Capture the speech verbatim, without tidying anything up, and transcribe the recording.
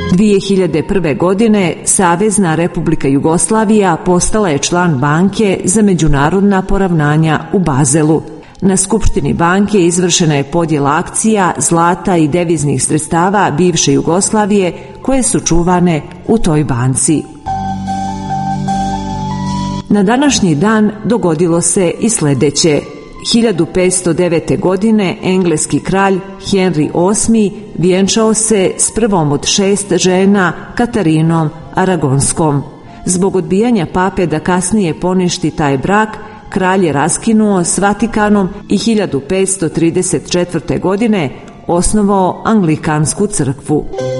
dvije hiljade prve. godine Savezna Republika Jugoslavija postala je član Banke za međunarodna poravnanja u Bazelu. Na skupštini banke izvršena je podjela akcija, zlata i deviznih sredstava bivše Jugoslavije koje su čuvane u toj banci. Na današnji dan dogodilo se i sljedeće. hiljadu petsto devete. godine engleski kralj Henry osmi. vjenčao se s prvom od šest žena, Katarinom Aragonskom. Zbog odbijanja pape da kasnije poništi taj brak, kralj je raskinuo s Vatikanom i hiljadu petsto trideset četvrte. godine osnovao Anglikansku crkvu.